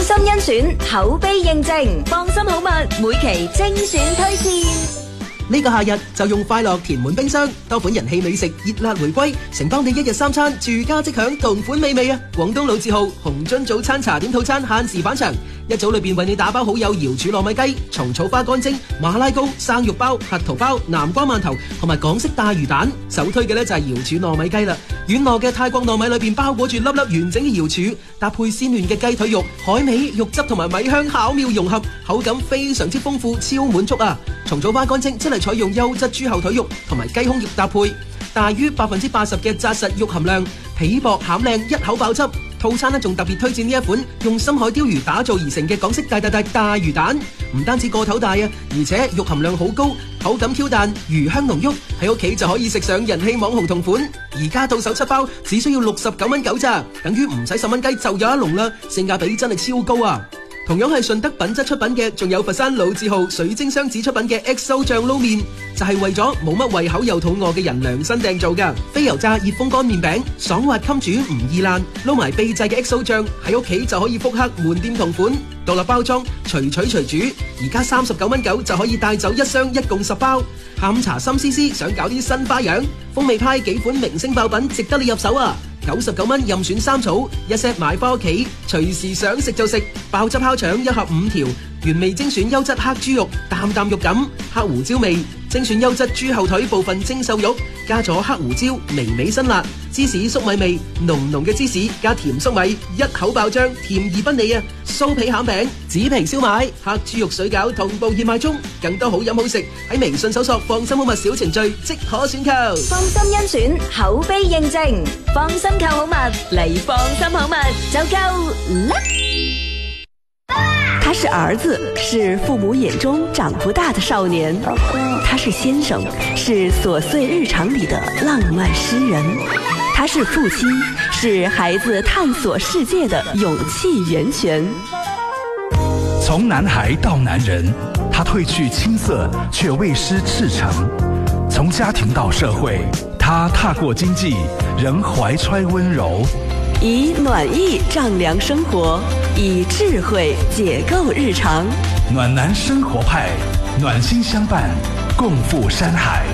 心甄選，口碑認證，放心好物，每期精選推薦。 呢個夏日就用快樂填滿冰箱，多款人氣美食熱辣回歸，承包你一日三餐住家即享同款美味啊！廣東老字號紅樽早餐茶點套餐限時返場，一組裏邊為你打包好有瑤柱糯米雞、蟲草花乾蒸、馬拉糕、生肉包、核桃包、南瓜饅頭同埋港式大魚蛋。首推嘅呢就係瑤柱糯米雞啦，軟糯嘅泰國糯米裏邊包裹住粒粒完整嘅瑤柱，搭配鮮嫩嘅雞腿肉、海味、肉汁同埋米香巧妙融合，口感非常之豐富，超滿足啊！蟲草花乾蒸真係採用優質豬後腿肉同埋雞胸肉搭配，大於80%嘅紮實肉含量，皮薄餡靚，一口爆汁。套餐呢仲特別推薦呢一款用深海鯛魚打造而成嘅港式大魚蛋，唔單止個頭大啊，而且肉含量好高，口感 Q 彈，魚香濃郁，喺屋企就可以食上人氣網紅同款。而家到手7包只需要69蚊9咋，等於唔使10蚊雞就有一籠啦，性價比真係超高啊！同樣係順德品質出品嘅，仲有佛山老字號水晶雙子出品嘅 XO 醬撈麵，就係為咗冇乜胃口又肚餓嘅人量身訂造㗎。非油炸熱風乾麵餅，爽滑襟煮唔易爛，撈埋秘製嘅 XO 醬，喺屋企就可以復刻門店同款，獨立包裝，隨取隨煮。而家39蚊9就可以帶走一箱，一共10包。下午茶心思思想搞啲新花樣，風味派幾款明星爆品值得你入手啊！99蚊任選3組，一 set 買返屋企，隨時想食就食。爆汁烤腸1盒5條，原味精選優質黑豬肉，啖啖肉感，黑胡椒味，精選優質豬後腿部分精瘦肉，加咗黑胡椒，微辛辣，芝士粟米味，濃濃嘅芝士加甜粟米，一口爆漿，甜而不膩啊！酥皮餡餅、紙皮燒賣、黑豬肉水餃同步熱賣中，更多好飲好食喺微信搜索放心好物小程序即可選購。 放心甄選，口碑認證，放心購好物嚟放心好物就夠啦！ 他是兒子，是父母眼中長不大的少年；他是先生，是瑣碎日常裡的浪漫詩人；他是父親，是孩子探索世界的勇氣源泉。 從男孩到男人，他褪去青澀，卻未失赤誠；從家庭到社會，他踏過經濟，仍懷揣溫柔。 以暖意丈量生活，以智慧解構日常。 暖男生活派，暖心相伴，共赴山海。